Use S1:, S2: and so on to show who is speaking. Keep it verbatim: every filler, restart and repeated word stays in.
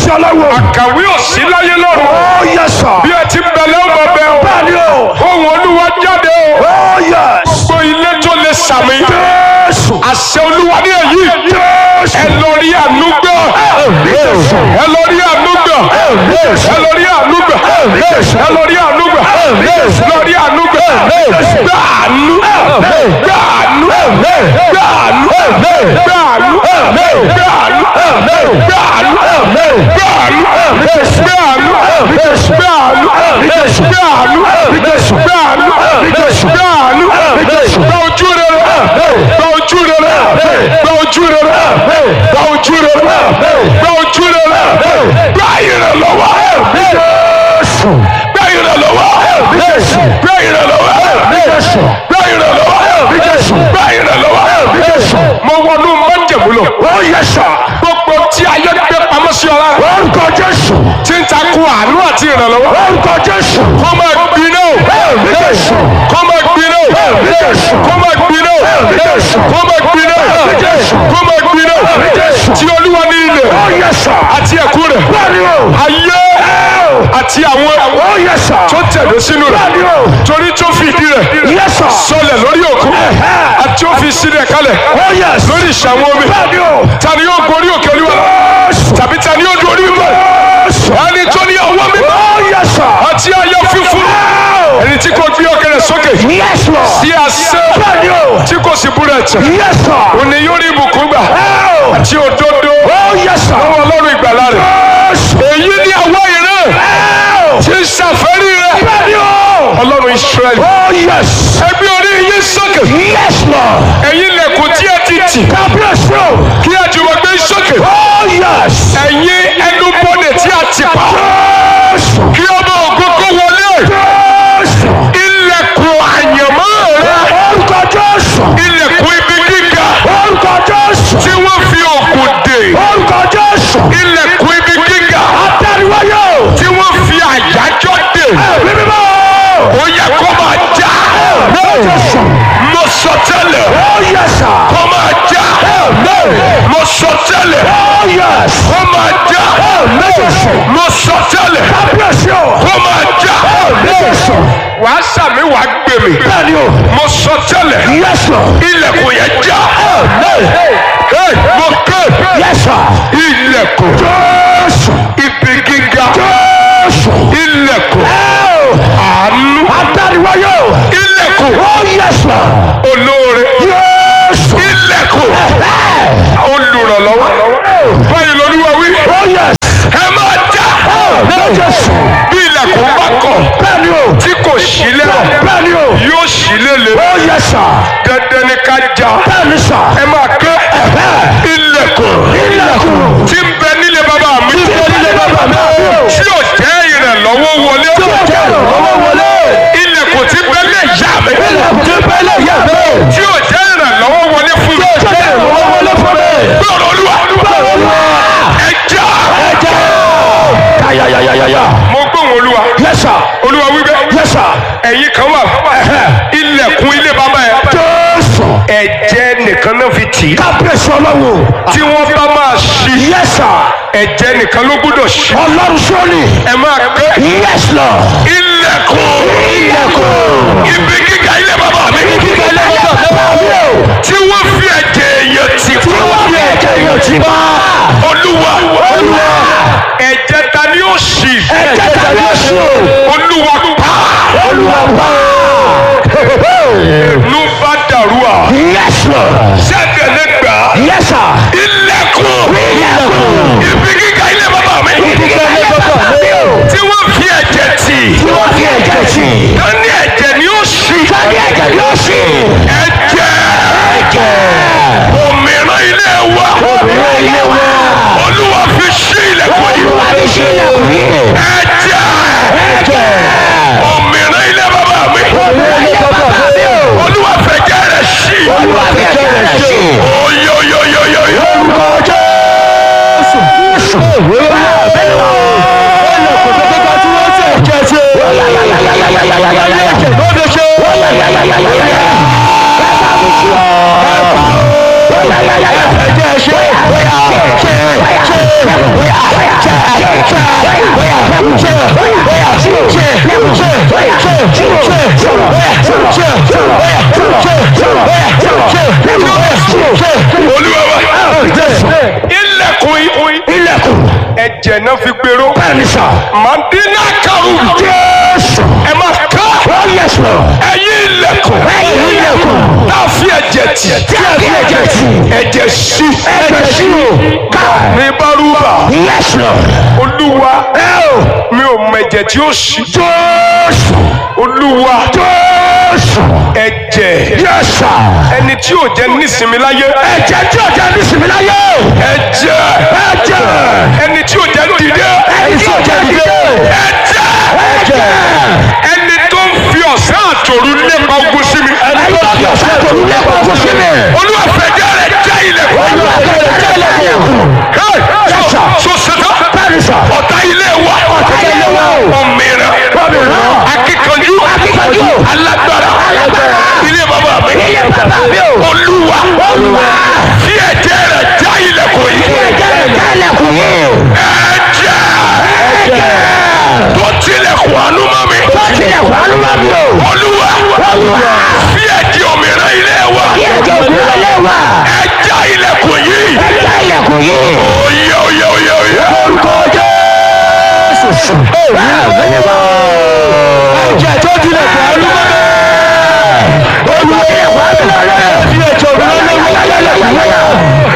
S1: Kábíyèsí ọlọ́wọ́.
S2: Àkàwé òsì láyé lọ́rùn.
S1: Oh yes sir.
S2: Bí ẹ ti bẹ̀lẹ́ ọmọ bẹ́ẹ̀ o.
S1: Bẹ́ẹ̀ni o.
S2: Ohun Olúwa jáde o.
S1: Oh yes.
S2: Gbogbo ilé tó lè sàmì.
S1: Jésù.
S2: Àṣẹ Olúwa ní èyí.
S1: Jésù.
S2: Ẹ lọ rí àánú gbọ́.
S1: Jésù.
S2: Ẹ lọ rí àánú gbọ́.
S1: Jésù.
S2: Ẹ lọ rí àánú gbọ́.
S1: Jésù.
S2: Ẹ lọ rí àánú gbọ́.
S1: Jésù.
S2: Lọ rí àánú gbọ́. Gbà àánú. Gbà àánú. Gbà àánú. Gbà àánú. Gbà àánú. Gbà àánú. Gbà àánú. Gbà àánú. Gbà àánú. Gbà àánú. Gbà àánú. Gbà àánú. Gba ojú rere. Gba ojú rere. Gba ojú rere. Gba ojú rere. Gba ojú rere. Gba ìrànlọ́wọ́.
S1: Jésù.
S2: Gba ìrànlọ́wọ́.
S1: Jésù.
S2: Gba ìrànlọ́wọ́.
S1: Jésù.
S2: Gba ìrànlọ́wọ́.
S1: Jésù.
S2: Gba ìrànlọ́wọ́.
S1: Jésù.
S2: Mo wọnú májẹ̀mú lọ.
S1: Oh yes sir.
S2: Gbogbo tí ayé gbé pamọ́ sí ọ lára.
S1: Orúkọ Jésù.
S2: Tí ń takò àánú àti ìrànlọ́wọ́.
S1: Orúkọ Jésù.
S2: Kó máa gbiná o.
S1: Jésù.
S2: Kó máa gbiná o.
S1: Jésù.
S2: Kó máa gbiná o.
S1: Jésù.
S2: Kó máa gbiná o.
S1: Jésù.
S2: Kó máa gbiná o.
S1: Jésù.
S2: Tí Olúwa ní ilẹ̀
S1: Oh yes sir.
S2: àti ẹ̀kú rẹ̀.
S1: Bẹ́ẹ̀ni o.
S2: Ayé àti àwọn
S1: Oh yes sir.
S2: tó tẹ̀lé sínú rẹ̀.
S1: Bẹ́ẹ̀ni o.
S2: Torí tó fi ìdí rẹ̀
S1: Yes sir.
S2: sọlẹ̀ lórí òkun àti ó fi sílẹ̀ kalẹ̀
S1: Oh yes.
S2: lórí ìṣàwọn omi.
S1: Bẹ́ẹ̀ni o.
S2: Ta ni yóò gorí òkè Olúwa?
S1: Jésù.
S2: Tàbí ta ni yóò du orí mímọ́?
S1: Jésù.
S2: Ẹni tó ní ọwọ́ mímọ́
S1: Oh yes sir.
S2: àti ayọ̀ fífún. Ẹni tí kò gbé ọkẹ rẹ̀ sókè
S1: Yes Lord.
S2: sí asẹ́
S1: Bẹ́ẹ̀ni o.
S2: tí kò sì búrẹ̀ tẹ̀.
S1: Yes sir.
S2: Òní yóò rí ìbùkún gbà
S1: Oh.
S2: àti òdodo
S1: Oh yes sir.
S2: lọ́wọ́ Ọlọ́run ìgbàlà rẹ̀.
S1: Jésù.
S2: Èyí ni àwa ìran
S1: Oh.
S2: tí ń ṣàfẹ́rí rẹ̀.
S1: Bẹ́ẹ̀ni o.
S2: Ọlọ́run Ísírẹ́lì.
S1: Oh yes.
S2: Ẹgbẹ́ orí yín sókè.
S1: Yes Lord.
S2: Ẹ̀yin lẹ̀kùn tí ẹ ti tì.
S1: Kábíyèsí o.
S2: Kí ẹ jùmọ̀ gbé sókè.
S1: Oh yes.
S2: Ẹ̀yin ẹnubodè tí a ti pa.
S1: Jésù.
S2: Kí ọmọ ògo kó wọlé.
S1: Jésù.
S2: Ilẹ̀kùn àyànmọ́ rẹ̀.
S1: Orúkọ Jésù.
S2: Ilẹ̀kùn ibi gíga
S1: Orúkọ Jésù.
S2: tí wọ́n fi òkun dè.
S1: Orúkọ Jésù.
S2: Ilẹ̀kùn ibi gíga
S1: Atẹ́riwáyò.
S2: tí wọ́n fi àyájọ́ dè.
S1: Ẹ̀mí mímọ́.
S2: Ó yẹ kó máa já.
S1: Jésù.
S2: Mo sọ tẹ́lẹ̀.
S1: Oh yes sir.
S2: Kó máa já. Mo sọ tẹ́lẹ̀.
S1: Oh yes.
S2: Kó máa já.
S1: Jésù.
S2: Mo sọ tẹ́lẹ̀.
S1: Kábíyèsí o.
S2: Kó máa já.
S1: Jésù.
S2: Wàá sàmì wàá gbèmí.
S1: Bẹ́ẹ̀ni o.
S2: Mo sọ tẹ́lẹ̀.
S1: Yes Lord.
S2: Ilẹ̀kùn yẹn já. Hey, mo ké.
S1: Yes sir.
S2: Ilẹ̀kùn.
S1: Jésù.
S2: Ibi gíga.
S1: Jésù.
S2: Ilẹ̀kùn. Àánú.
S1: Atẹ́riwáyò.
S2: Ilẹ̀kùn.
S1: Oh yes Lord.
S2: Olóore.
S1: Jésù.
S2: Ilẹ̀kùn. Olùrànlọ́wọ́. Báyìí lọ́lúwa wí.
S1: Oh yes.
S2: Ẹ máa já.
S1: Jésù.
S2: Bí ilẹ̀kùn bá kọ̀
S1: Bẹ́ẹ̀ni o.
S2: tí kò sí lẹ́rọ̀
S1: Bẹ́ẹ̀ni o.
S2: yóò sí lélẹ̀.
S1: Oh yes sir.
S2: Dandan ni ká já.
S1: Bẹ́ẹ̀ni sir.
S2: Ẹ máa ké. Ilẹ̀kùn.
S1: Ilẹ̀kùn.
S2: Tí ń bẹ nílé bàbá mi.
S1: Tí ń bẹ nílé bàbá mi.
S2: Tí ò jẹ́ ìrànlọ́wọ́ wọlé.
S1: Tí ò jẹ́ ìrànlọ́wọ́ wọlé.
S2: Ilẹ̀kùn tí bẹ lè yá mi.
S1: Ilẹ̀kùn tí bẹ́ẹ̀ lè yẹ mi.
S2: Tí ò jẹ́ ìrànlọ́wọ́ wọlé fún mi.
S1: Tí ò jẹ́ ìrànlọ́wọ́ wọlé fún mi.
S2: Gbọ́dọ̀ Olúwa.
S1: Bẹ́ẹ̀ Olúwa.
S2: Ẹ já.
S1: Ẹ jẹ́ o. Yáyáyáyáyá.
S2: Mo gbóhùn Olúwa.
S1: Yes sir.
S2: Olúwa wí bẹ́ẹ̀.
S1: Yes sir.
S2: Ẹ̀yin kan wà. Ilẹ̀kùn ilé bàbá ẹ̀.
S1: Jésù.
S2: Ẹ̀jẹ̀ nìkan náà fi tì í.
S1: Kábíyèsí Ọlọ́run.
S2: Tí wọ́n bá máa ṣí.
S1: Yes sir.
S2: Ẹ̀jẹ̀ nìkan ló gbọ́dọ̀ ṣí.
S1: Ọlọ́run sọ́ni.
S2: Ẹ máa pé.
S1: Yes Lord.
S2: Ilẹ̀kùn.
S1: Ilẹ̀kùn.
S2: Ibi gíga ilé bàbá mi.
S1: Kíkẹ́ ilé bàbá mi o.
S2: Tí wọ́n fi ẹ̀jẹ̀ èèyàn tì.
S1: Tí wọ́n fi ẹ̀jẹ̀ yóò ti bá.
S2: Olúwa.
S1: Olúwa.
S2: Ẹ̀jẹ̀ ta ni ó ṣí.
S1: Ẹ̀jẹ̀ tàbí oṣù.
S2: Olúwa pa.
S1: Olúwa wá.
S2: Ló bá dàrú à.
S1: Yes Lord.
S2: Ṣẹ́gun lè gbà.
S1: Yes sir.
S2: Ilẹ̀kùn.
S1: Ilẹ̀kùn.
S2: Ibi gíga ilé bàbá mi.
S1: Kíkẹ́ ilé bàbá mi o.
S2: Tí wọ́n fi ẹ̀jẹ̀ tì.
S1: Tí wọ́n fi ẹ̀jẹ̀ tì.
S2: Tani ẹ̀jẹ̀ ni ó ṣí.
S1: Tàbí ẹ̀jẹ̀ yóò ṣì.
S2: Ẹ̀jẹ̀.
S1: Ẹ̀jẹ̀.
S2: Òmìnira ilé wa.
S1: Òmìnira ilé wa.
S2: Olúwa fi ṣí ilẹ̀kùn yìí.
S1: Olúwa fi ṣí ilẹ̀kùn yìí.
S2: Ẹ̀jẹ̀.
S1: Ẹ̀jẹ̀.
S2: Òmìnira ilé bàbá mi.
S1: Òmìnira ilé bàbá mi o.
S2: Olúwa fẹ̀jẹ̀ rẹ̀ ṣí.
S1: Olúwa fi ẹ̀jẹ̀ rẹ̀ ṣí.
S2: Oyoyoyoyoyo.
S1: Orúkọ Jésù. Jésù. Bẹ́ẹ̀ni wá o. Ilẹ̀kùn tó tó ká tí wọ́n ti ẹ̀jẹ̀ ṣe. Yáyáyáyáyáyáyáyá. Ẹ̀jẹ̀ ló dé ṣe. Yáyáyáyáyáyáyá.
S2: ilẹ̀kùn ilẹ̀kùn ẹ̀jẹ̀ náà fi gbèrò. Mandina karu. ẹ máa ká. ẹ̀yin ilẹ̀kùn. náà fi ẹ̀jẹ̀ tì. ẹ̀jẹ̀ sí. ní bárúbà. olúwa mi ò mọ ẹ̀jẹ̀ tí ó sí. olúwa ẹ̀jẹ̀ ẹni tí ò jẹ́ nísinmi láyé.
S1: ẹ̀jẹ̀ tí ò jẹ́ nísinmi láyé.
S2: ẹ̀jẹ̀ ẹni tí ò jẹ́ dìde.
S1: ẹni tí ò jẹ́ dìde.
S2: ẹ̀jẹ̀ ẹni tó ń fi ọ̀sán àtòru lépa ogun sí mi.
S1: ẹni tó ń fi ọ̀sán àtòru lépa ogun sí mi.
S2: olúwa fẹ̀jẹ̀ rẹ̀ já ilẹ̀.
S1: olúwa fẹ̀jẹ̀ rẹ̀ já ilẹ̀.
S2: so seta ọ̀tá ilé wa.
S1: ọ̀tá ilé wa.
S2: ọ̀mìnira. akíkanjú.
S1: akíkanjú.
S2: alágbára. ilé bàbá mi.
S1: ilé bàbá mi o.
S2: olúwa.
S1: olúwa.
S2: fi ẹ̀jẹ̀ rẹ̀ já ilẹ̀kùn yìí.
S1: fi ẹ̀jẹ̀ rẹ̀ já ilẹ̀kùn yìí.
S2: ẹ̀jẹ̀.
S1: ẹ̀jẹ̀.
S2: tó tilẹ̀kùn àánú mọ́ mi.
S1: tó tilẹ̀kùn àánú mọ́ mi o.
S2: olúwa.
S1: olúwa.
S2: fi ẹ̀jẹ̀ òmìnira ilé wa.
S1: fi ẹ̀jẹ̀ òmìnira ilé wa.
S2: ẹ̀jẹ̀ ilẹ̀kùn yìí.
S1: ẹ̀jẹ̀ ilẹ̀kùn yìí.
S2: oyè oyè oyè oyè.
S1: orúkọ Jésù. ẹ̀jẹ̀ tó tilẹ̀kùn àánú mọ́ mi. olúwa. fi ẹ̀jẹ̀ òmìnira ilé wa.